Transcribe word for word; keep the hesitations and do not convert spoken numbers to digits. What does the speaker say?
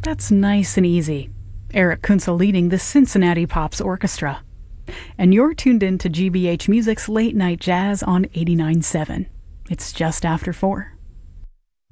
That's nice and easy. Eric Kunzel leading the Cincinnati Pops Orchestra. And you're tuned in to G B H Music's Late Night Jazz on eighty-nine point seven. It's just after four.